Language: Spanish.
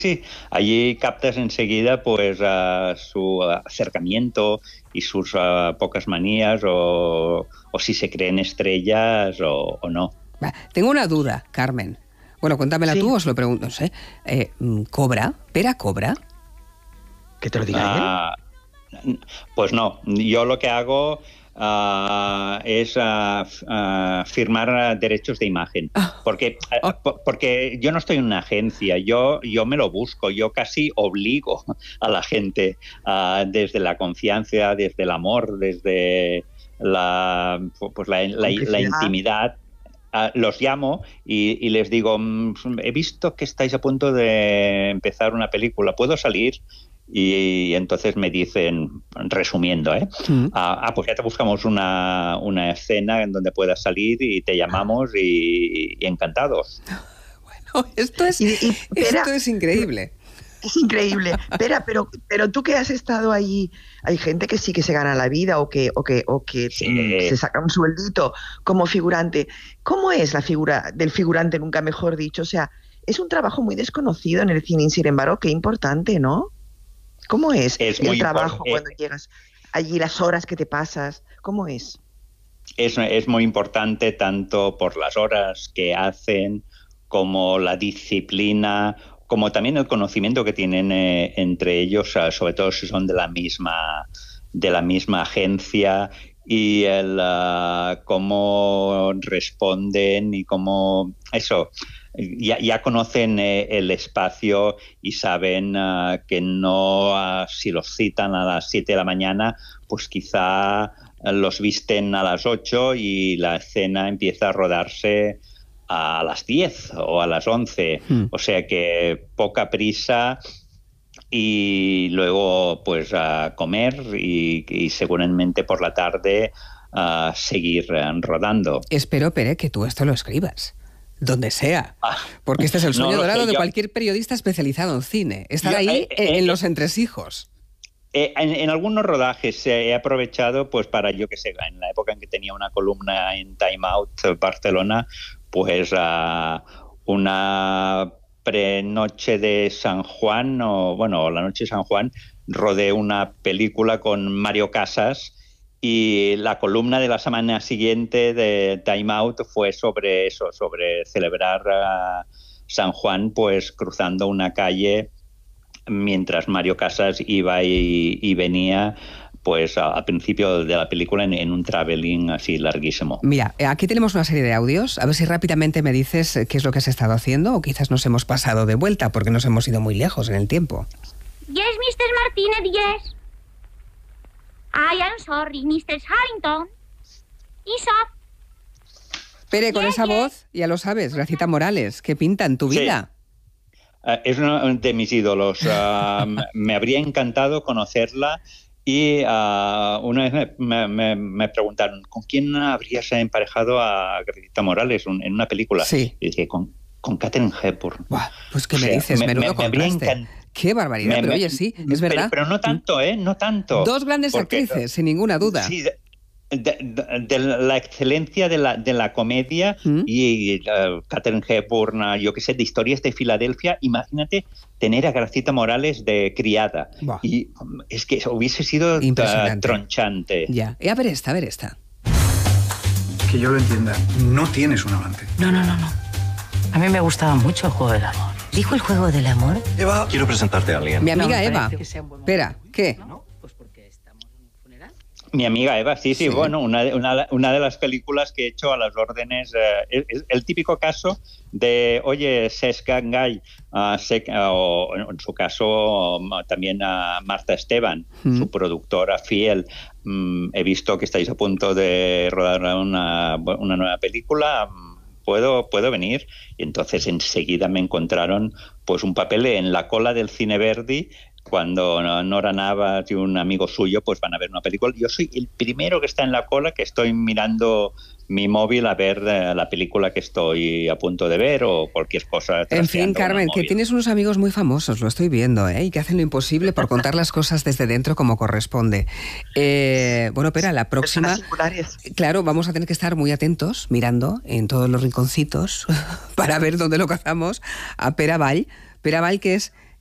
Sí, allí captas enseguida pues su acercamiento y sus pocas manías o si se creen estrellas o no. Tengo una duda, Carmen. Bueno, cuéntamela tú, os lo pregunto, no sé. ¿Cobra? ¿Pera cobra? ¿Que te lo diga él? Pues no, yo lo que hago es firmar derechos de imagen, porque yo no estoy en una agencia, yo me lo busco, yo casi obligo a la gente desde la confianza, desde el amor, desde la intimidad. Los llamo y les digo, he visto que estáis a punto de empezar una película, ¿puedo salir? Y entonces me dicen, resumiendo, pues ya te buscamos una escena en donde puedas salir y te llamamos y encantados. Bueno, esto es increíble. Es increíble. Pero tú que has estado allí, hay gente que sí que se gana la vida o que se saca un sueldito como figurante. ¿Cómo es la figura del figurante, nunca mejor dicho? O sea, es un trabajo muy desconocido en el cine, sin embargo, qué importante, ¿no? ¿Cómo es el trabajo cuando llegas allí, las horas que te pasas? ¿Cómo es? Es muy importante tanto por las horas que hacen como la disciplina, como también el conocimiento que tienen entre ellos, sobre todo si son de la misma agencia, y el cómo responden y cómo eso. Ya conocen el espacio y saben que no, si los citan a las 7 de la mañana, pues quizá los visten a las 8 y la escena empieza a rodarse a las 10 o a las 11. O sea que poca prisa y luego pues a comer y seguramente por la tarde a seguir rodando. Espero, Pere, que tú esto lo escribas. Donde sea. Porque este es el sueño dorado de cualquier periodista especializado en cine. Estar ahí en los entresijos. En algunos rodajes he aprovechado pues para, yo que sé, en la época en que tenía una columna en Time Out Barcelona, pues una prenoche de San Juan, o la noche de San Juan, rodé una película con Mario Casas. Y la columna de la semana siguiente de Time Out fue sobre eso, sobre celebrar San Juan, pues cruzando una calle mientras Mario Casas iba y venía, pues al principio de la película en un traveling así larguísimo. Mira, aquí tenemos una serie de audios, a ver si rápidamente me dices qué es lo que has estado haciendo o quizás nos hemos pasado de vuelta porque nos hemos ido muy lejos en el tiempo. Yes, Mr. Martínez, yes. I am sorry, Mr. Harrington. Pere, con esa voz, ya lo sabes, Gracita Morales, ¿qué pinta en tu vida? Es uno de mis ídolos. Me habría encantado conocerla y una vez me preguntaron, ¿con quién habrías emparejado a Gracita Morales en una película? Sí. Y dije, con Katharine Hepburn. Pues ¿qué me dices? Menudo contraste. ¡Qué barbaridad! Pero oye, sí, es verdad. Pero no tanto, no tanto. Dos grandes actrices, sin ninguna duda. Sí, de la excelencia de la comedia y Katharine Hepburn, yo qué sé, de Historias de Filadelfia. Imagínate tener a Gracita Morales de criada. Y es que hubiese sido tronchante. Ya. A ver esta. Que yo lo entienda, no tienes un amante. No. A mí me gustaba mucho el juego del amor. ¿Dijo el juego del amor? Eva, quiero presentarte a alguien. Mi amiga Eva. Espera, ¿qué? Pues porque estamos en un funeral. Mi amiga Eva, sí. Bueno, una de las películas que he hecho a las órdenes, es el típico caso de, oye, Cesc Gall, o en su caso también a Marta Esteban, su productora fiel. He visto que estáis a punto de rodar una nueva película. ¿Puedo venir? Y entonces enseguida me encontraron pues un papel en la cola del Cine Verdi cuando Nora Navas y un amigo suyo pues van a ver una película. Yo soy el primero que está en la cola, que estoy mirando mi móvil a ver la película que estoy a punto de ver o cualquier cosa. En fin, Carmen, que tienes unos amigos muy famosos, lo estoy viendo, y que hacen lo imposible por contar las cosas desde dentro como corresponde. Bueno, Pera, la próxima... Claro, vamos a tener que estar muy atentos, mirando en todos los rinconcitos para ver dónde lo cazamos a Pere Vall. Pere Vall, que es